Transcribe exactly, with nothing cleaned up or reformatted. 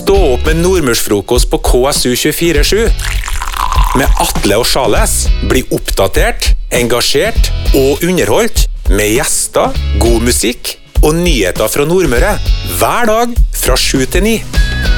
Stå opp med nordmørsfrokost på K S U tjuefire sju. Med Atle og Charles bli oppdatert, engasjert og underholdt med gjester, god musikk og nyheter fra Nordmøre hver dag fra sju til ni.